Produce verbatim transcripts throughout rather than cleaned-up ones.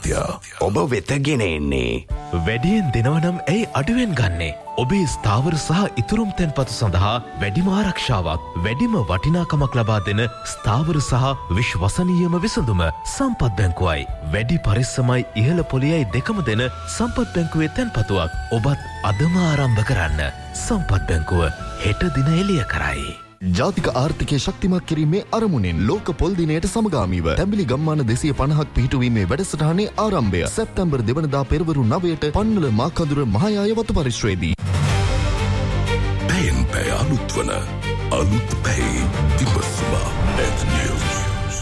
සත්‍ය ඔබ වෙත ගෙන එන්නේ. වැඩියෙන් දෙනවනම් ඇයි අඩුවෙන් ගන්නේ? ඔබේ ස්ථාවර සහ ඉතුරුම් තැන්පතු සඳහා වැඩිම ආරක්ෂාවක්, වැඩිම වටිනාකමක් ලබා දෙන ස්ථාවර සහ විශ්වසනීයම විසඳුම සම්පත් බැංකුවයි. වැඩි පරිස්සමයි ඉහළ පොලියයි දෙකම දෙන සම්පත් බැංකුවේ තැන්පතුවක් ඔබත් අදම ආරම්භ කරන්න. සම්පත් බැංකුව හෙට දින එළිය කරයි. ජාතික ආර්ථිකය ශක්තිමත් කිරීමේ අරමුණෙන් ලෝක පොල් දිනයට සමගාමීව තැඹිලි ගම්මාන දෙසිය පනහක් පිහිටුවීමේ වැඩසටහනේ ආරම්භය සැප්තැම්බර් දෙවනදා පෙරවරු නවයට පන්නල මාකඳුර මහායාය වතු පරිශ්‍රයේදී. පැයෙන් පැය අලුත් වන අලුත් පැයි තිබසුම net news.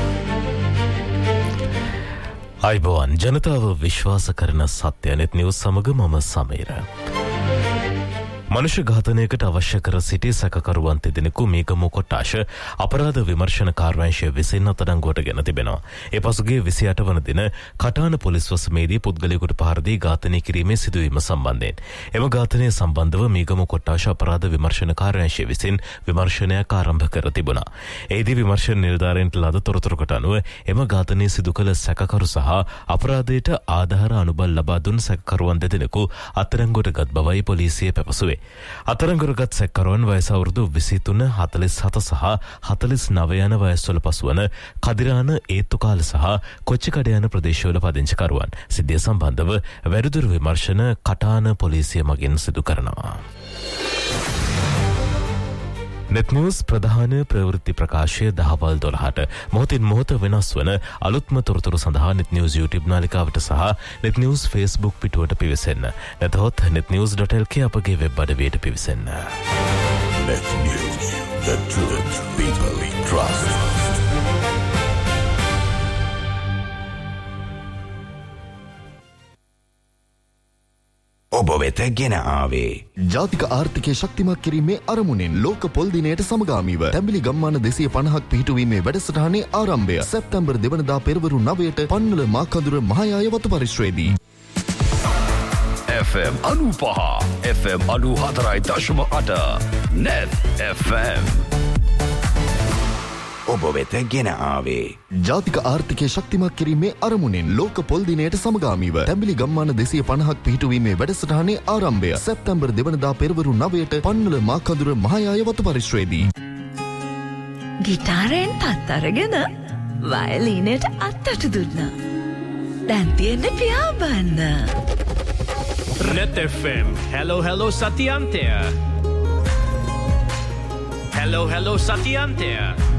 අයිබෝවන් ජනතාව විශ්වාස කරන සත්‍ය net news සමග මම සමීර. මනුෂ්‍ය ඝාතනයකට අවශ්‍ය කර සිටි සැකකරුවන් තිදෙනෙකු මීගමු කොට්ටාශ අපරාධ විමර්ශන කාර්යාංශය විසින් අත්අඩංගුවට ගෙන තිබෙනවා. ඒ පසුගිය විසිඅට වන දින කටාන පොලිස් වසමේදී පුද්ගලයෙකුට පහර දී ඝාතනය කිරීමේ සිදුවීම සම්බන්ධයෙන් එම ඝාතනය සම්බන්ධව මීගමු කොට්ටාශ අපරාධ විමර්ශන කාර්යාංශය විසින් විමර්ශනයක් ආරම්භ කර තිබුණා. එෙහිදී විමර්ශන නිලධාරීන්ට ලද තොරතුරකට අනුව එම ඝාතනය සිදු කළ සැකකරු සහ අපරාධයට ආධාර අනුබල ලබා දුන් සැකකරුවන් දෙදෙනෙකු අත්අඩංගුවට ගත් බවයි පොලිසිය පැවසුවේ. අත්අඩංගුවටගත් සැකකරුවන් වයස අවුරුදු විසිතුන, හතළිස් හත සහ හතළිස් නව යන වයස්වල පසුවන කදිරාන, ඒත්තුකාල සහ කොච්චිකඩ යන ප්‍රදේශවල පදිංචිකරුවන්. සිද්ධිය සම්බන්ධව වැඩිදුර විමර්ශන කටාන පොලිසිය මගින් සිදු කරනවා. net news ප්‍රධාන ප්‍රවෘත්ති ප්‍රකාශය දහවල් දොළහට මොහොතින් මොහොත වෙනස් වන අලුත්ම තොරතුරු සඳහා net news YouTube නාලිකාවට සහ net news Facebook පිටුවට පිවිසෙන්න. නැතහොත් net news dot l k අපගේ web අඩවියට පිවිසෙන්න. Net News, the truth people trust. ඔබ වෙත ගෙන ආවේ ජාතික ආර්ථිකය ශක්තිමත් කිරීමේ අරමුණෙන් ලෝක පොල් දිනයට සමගාමීව තැඹිලි ගම්මාන දෙසිය පනහක් පිහිටුවීමේ වැඩසටහනේ ආරම්භය සැප්තැම්බර් දෙවනදා පෙරවරු නවයට පන්නල මාකඳුර මහායාය වතු පරිශ්‍රයේදී. F M අනූපහ F M අනූ හතරයි දශම අට net F M ඔබ වෙත ගෙන ආවේ ජාතික ආර්ථිකය ශක්තිමත් කිරීමේ අරමුණෙන් ලෝක පොල් දිනයට සමගාමීව තැඹිලි ගම්මාන දෙසිය පනහක් පිහිටුවීමේ වැඩසටහනේ ආරම්භය සැප්තැම්බර් දෙවනදා පෙරවරු නවයට පන්නල මාකඳුර මහායාය වතු පරිශ්‍රයේදී. ගිටාරයෙන් තත් අරගෙන වයලීනයට අත්තට දුන්නා. දැන් තියෙන්නේ පියාඹන්න. net F M hello hello සතියන්තය hello hello සතියන්තය